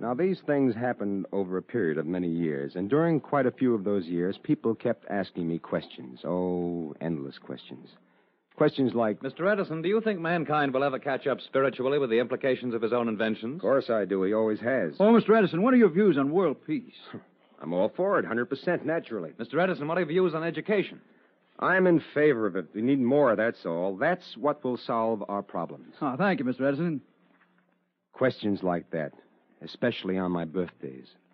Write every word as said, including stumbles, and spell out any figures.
Now, these things happened over a period of many years, and during quite a few of those years, people kept asking me questions. Oh, endless questions. Questions like... Mister Edison, do you think mankind will ever catch up spiritually with the implications of his own inventions? Of course I do. He always has. Oh, Mister Edison, what are your views on world peace? I'm all for it, one hundred percent, naturally. Mister Edison, what are your views on education? I'm in favor of it. We need more, that's all. That's what will solve our problems. Oh, thank you, Mister Edison. Questions like that, especially on my birthdays.